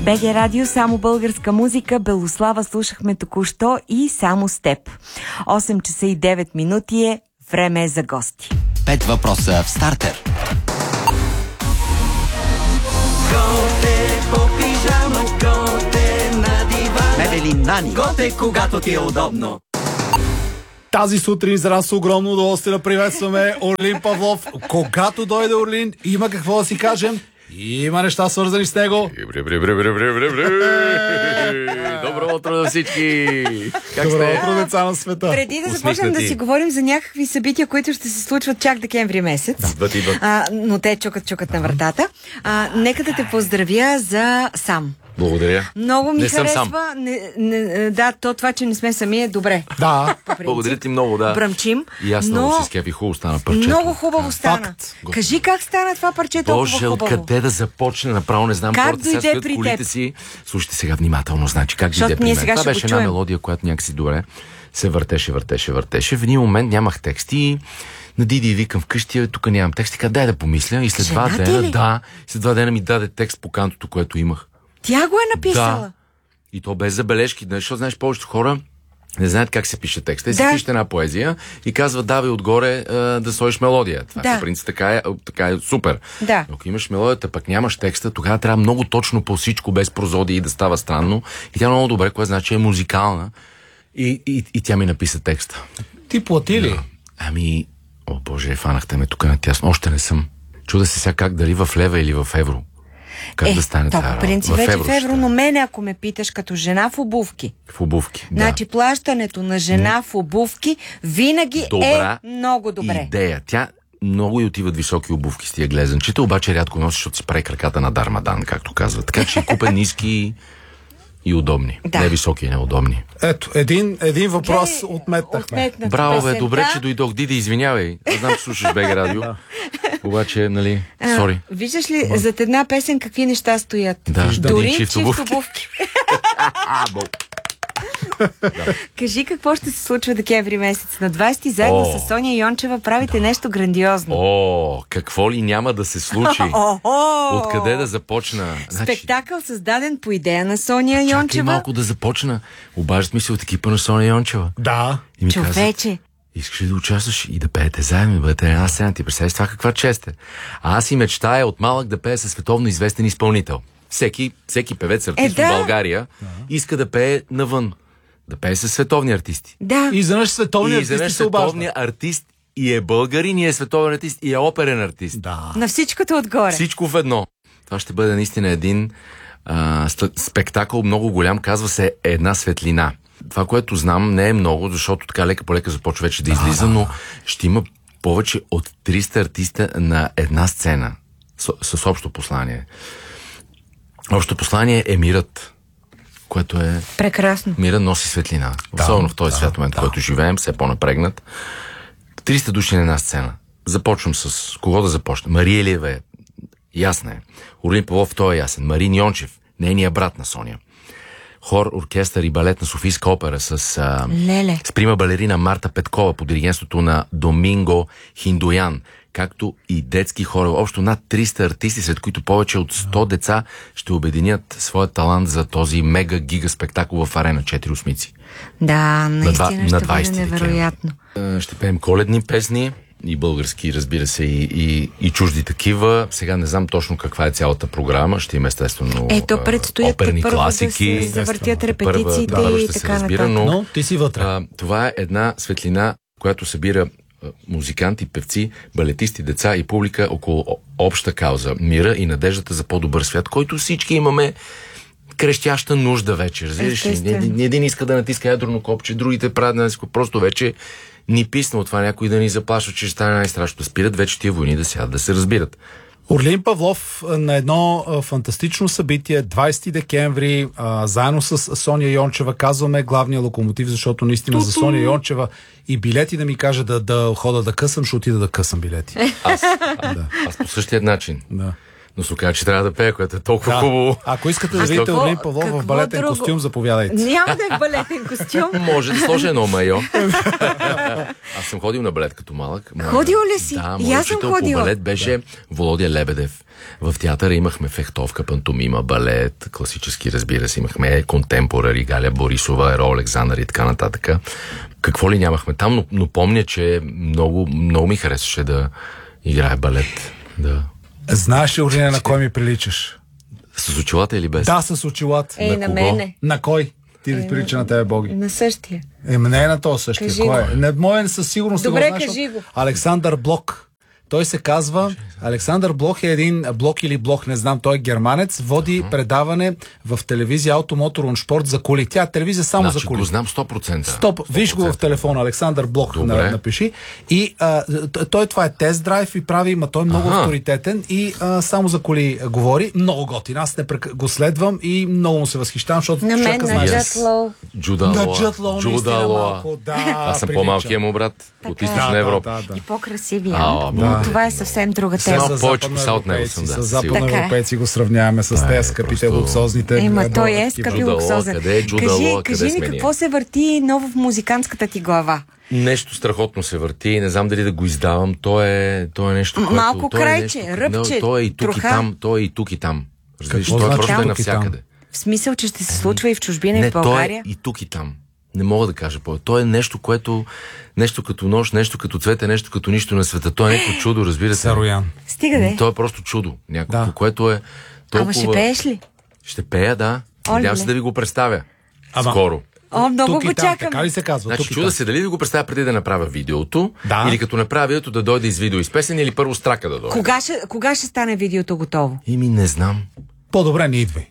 БГ Радио, само българска музика. Белослава слушахме току-що и само с теб. 8 часа и 9 минути е. Време е за гости. 5 въпроса в стартер. Готе по пижама, готе на дивана. Мебели Нани. Готе, когато ти е удобно. Тази сутрин за нас огромно удоволствие да приветстваме Орлин Павлов. Когато дойде Орлин, има какво да си кажем. Има неща свързани с него. Добро утро на всички! Как Добро сте? утро, деца на света. Преди да започнем да си говорим за някакви събития, които ще се случват чак декември месец, Идват. но те чукат на вратата, нека да те поздравя за сам. Благодаря. Много ми Не съм харесва. сам. Това, че не сме сами е добре. Да. Благодаря ти много, да. Бръмчим. И аз много се скепи, хубаво стана парчето. Много хубаво стана. Факт. Кажи как стана това парче толкова Боже, хубаво. откъде да започне, направо не знам. Как Хората сега дойде стоят при колите теб? си. Слушайте сега внимателно, значи как Защото дойде при ние мен. сега Това ще го беше една чуем. мелодия, която някакси добре се въртеше. В един момент нямах тексти и на Диди викам вкъщи, тук нямам текст. И каза, дай да помисля. И след Жена 2 ти дена, ли? след 2 дена ми даде текст по кантото, което имах. Тя го е написала. Да. И то без забележки, защото знаеш, повечето хора не знаят как се пише текст. Те си Да. пишат една поезия и казват, давай отгоре да сложиш мелодия. Това Да. по принцип така е супер. Да. Но ако имаш мелодията, пък нямаш текста, тогава трябва много точно по всичко, без прозодии и да става странно. И тя много добре, което значи е музикална. И тя ми написа текста. Ти плати ли? Ами, о боже, фанахте ме тук натясно. Още не съм. Чуда се сега как, дали в лева или в евро. Как да стане то това? по принцип В вече евро в евро, ще но мене, ако ме питаш като жена в обувки. В обувки. Да. Значи плащането на жена в обувки винаги Добра е много добре. идея. Тя много и отиват високи обувки с тия глезенчета, обаче рядко носи, защото си прави краката на Дармадан, както казват. Така че купя ниски и удобни. Да. Не високи и неудобни. Ето, един въпрос Гледай, отметнахме. отметнат Браво, бе, песента. добре, че дойдох. Диди, извинявай. Аз знам, че слушаш БГ Радио. Обаче, нали, сори. Виждаш ли зад една песен какви неща стоят? Да, Дори един чифт обувки. обувки. Кажи какво ще се случва декември месец. На 20 заедно с Соня Йончева правите нещо грандиозно. О, какво ли няма да се случи? О-о! Откъде да започна? Спектакъл създаден по идея на Соня Чакай Йончева. малко да започна. Обаждат ми се от екипа на Соня Йончева. Да. И ми казват, Човече. искаш ли да участваш и да пеете заедно и бъдете на една сцена? Ти представиш това каква чест е. А аз си мечтая от малък да пее със световно известен изпълнител. Всеки певец, артист да. от България иска да пее навън. Да пее със световни артисти. Да. И изведнъж И световният изведнъж артист се обажда. световният артист и е българин, и е световен артист, и е оперен артист. Да. На всичкото отгоре. Всичко в едно. Това ще бъде наистина един спектакъл много голям, казва се Една светлина. Това, което знам, не е много, защото така лека по лека започва вече да излиза, но ще има повече от 300 артиста на една сцена с общо послание. Общо послание е мирът, което е... Прекрасно. Мира носи светлина. Особено в този свят момент, в който живеем, все по-напрегнат. 300 души на една сцена. Започвам с... Кого да започна? Мария Илиева е. Ясна е. Орлин Павлов, той е ясен. Марин Йончев, нейният брат на Соня. Хор, оркестър и балет на Софийска опера Леле. с прима балерина Марта Петкова под диригентството на Доминго Хиндоян, както и детски хор. Общо над 300 артисти, сред които повече от 100 деца ще обединят своят талант за този мега-гига спектакъл в Арена 4 осмици. Да, наистина на ще 20 бъде декември. невероятно. Ще пеем коледни песни и български, разбира се, и чужди такива. Сега не знам точно каква е цялата програма. Ще има естествено Ето, предстоят оперни първо класики. да се завъртят репетициите Първа и ще се така разбира, нататък. Но ти си вътре. Това е една светлина, която събира музиканти, певци, балетисти, деца и публика около обща кауза. Мира и надеждата за по-добър свят, който всички имаме крещяща нужда вече. Разбираш ли? Един иска да натиска ядрено копче, другите правят да натиска. Просто вече ни писна от това някой да ни заплашва, че ще стане най-страшно. Да спират вече тия войни, да сядат, да се разбират. Орлин Павлов на едно фантастично събитие, 20 декември, заедно с Соня Йончева, казваме главния локомотив, защото наистина за Соня Йончева и билети да ми каже да хода да късам, ще отида да късам билети. Аз по същия начин. Да. Но се оказа, че трябва да пее, което е толкова хубаво. Ако искате да видите Орлин Павлов в балетен костюм, заповядайте. Няма да е балетен костюм. Може да сложи едно майо. Аз съм ходил на балет като малък. Ходил ли си? Да, И моят аз съм учител по ходила. балет беше Володя Лебедев. В театъра имахме фехтовка, пантомима, балет, класически, разбира се, имахме контемпорари, Галя Борисова, Еро Александър и така нататък. Какво ли нямахме там, но помня, че много, много ми харесваше да играе балет. Да. Знаеш ли, Орлин, на кой ми приличаш? С очилата или без? Да, с очилата. На кого? мене. На кой? Ти ли прилича на тебе, Боги? На същия. Не е на то същия. Кажи Кой го. е? Не, моя със сигурност Добре, го знаеш, кажи го. Александър Блок. Той се казва Александър Блок, е един Блок или Блок, не знам, той е германец, води предаване в телевизия Automotor und Sport за коли. Тя е телевизия само Значи за коли. го знам 100%. Стоп, виж го в телефона, Александър Блок напиши. И той това е тест драйв и прави, той е много авторитетен и само за коли говори. Много готин. Аз го следвам и много му се възхищавам, защото На мен, човека на знае. Джет Лоу. Джуда Джет Лоу, наистина Лоа. малко. Да, Аз съм прилича. по-малкия му брат от Така е. източна Европа. Да. И по-красивия. Да. Това е съвсем друга С тема. Малко повече коса от него западноевропейци, съм, да, с сигурно. западноевропейци го сравняваме с тези скъпите просто- луксозните. Той е такива. скъпи Джуда Лоа, луксозен. къде е Джуда Лоа, къде Кажи ми сме ние? какво се върти ново в музикантската ти глава. Нещо страхотно се върти, не знам дали да го издавам. То е нещо, което... Малко то е крайче, нещо, ръбче, то е и тук и троха. там, то е и тук и там. Разбираш, Какво той значи просто е тук и навсякъде. В смисъл, че ще се случва и в чужбина, и Не, в България. то е и тук и там. Не мога да кажа по. То е нещо, което... Нещо като нощ, нещо като цвете, нещо като нищо на света. То е някакво чудо, разбира се. Сароян. Стига де. То е просто чудо. Някакво, Да. което е толкова... Ама ще пееш ли? Ще пея, да. Оле, Надявам се бе. да ви го представя. Ама- Скоро. О, много Тук го и там, чакам. така ли се казва? Значи Тук и чуда там. се дали да ви го представя преди да направя видеото, Да. или като направя видеото да дойде из видео и с песен, или първо с трака да дойде. Кога ще стане видеото готово? Не знам. По-добре не идвай.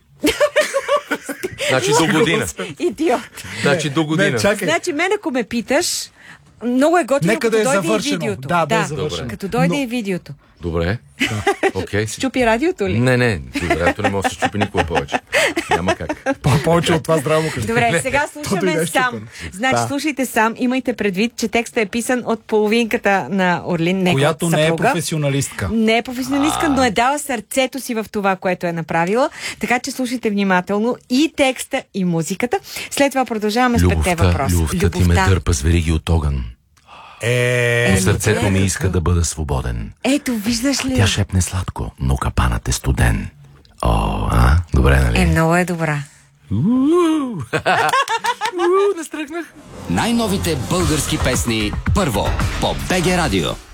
Значи до година. Идиот. Значи до година. Не, чакай. Значи, мен ако ме питаш, много е готино, Нека като да е дойде и завършено. видеото. Да е завършено. Като дойде Но- и видеото. Добре. Окей. Чупи радиото ли? Не. Добре, не може да се чупи никога повече. Няма как. Повече от това здраво му кажи. Добре, сега слушаме дойде сам. щупено. Значи, Да. слушайте сам. Имайте предвид, че текстът е писан от половинката на Орлин, неговата Която не е съпруга. професионалистка. Не е професионалистка, но е дала сърцето си в това, което е направила. Така че слушайте внимателно и текста, и музиката. След това продължаваме с петте въпроса. Любовта ти ме дърпа с вериги от огън. Но сърцето добре. ми иска да бъда свободен. Ето, виждаш ли? Тя шепне сладко, но капанът е студен. Добре, нали? Много е добра. Настръхнах. Най-новите български песни първо по БГ Радио.